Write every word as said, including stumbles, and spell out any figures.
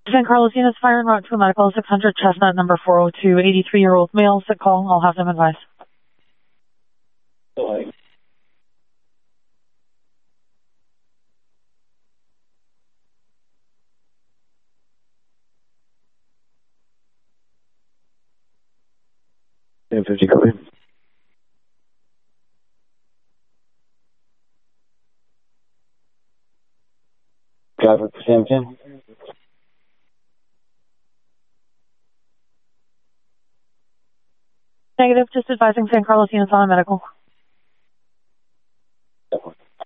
San Carlos units fire en route to a medical six hundred Chestnut number four oh two, eighty-three-year-old male, sick call. I'll have them advised. Go ahead. ten fifty, copy. Driver for Sam ten. Negative, just advising San Carlos units on a medical. That one.